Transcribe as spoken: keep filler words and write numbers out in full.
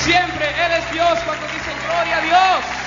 Siempre Él es Dios cuando dicen gloria a Dios.